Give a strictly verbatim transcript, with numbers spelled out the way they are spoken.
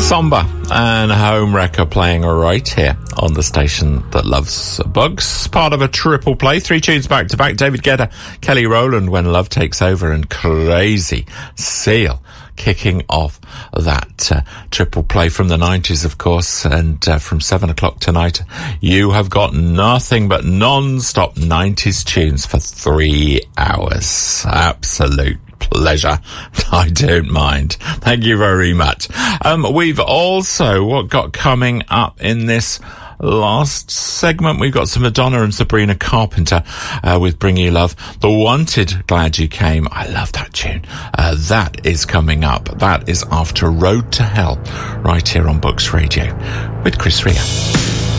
Somber and Home Wrecker playing right here on the station that loves bugs. Part of a triple play, three tunes back to back. David Guetta, Kelly Rowland, When Love Takes Over, and Crazy Seal kicking off that uh, triple play from the nineties, of course. And uh, from seven o'clock tonight, you have got nothing but non-stop nineties tunes for three hours. Absolute pleasure. I don't mind. Thank you very much. Um, we've also what got coming up in this last segment. We've got some Madonna and Sabrina Carpenter uh, with Bring You Love. The Wanted, Glad You Came. I love that tune. Uh, that is coming up. That is after Road to Hell, right here on Books Radio with Chris Rea.